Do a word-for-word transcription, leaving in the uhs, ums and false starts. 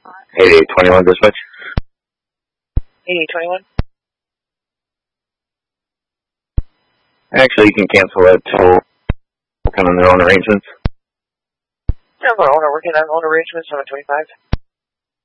eighty-eight twenty-one dispatch. eighty-eight twenty-one. Actually, you can cancel that till working on their own arrangements. Yeah, we're working on own arrangements on a twenty-five.